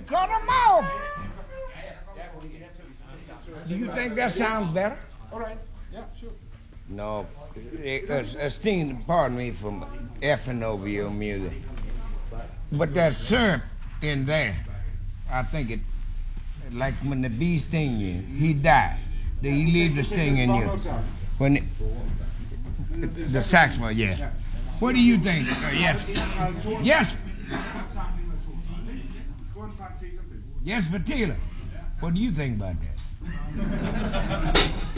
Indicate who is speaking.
Speaker 1: cut them off. Do you think that sounds better?
Speaker 2: All right. Yeah, sure.
Speaker 1: No. Esteem, pardon me for effing over your music. But that syrup in there, I think it, like when the bee sting you, he died. He leave the sting in you. When the saxophone, yeah. What do you think? Yes. Yes. Yes, Fatila. What do you think about that?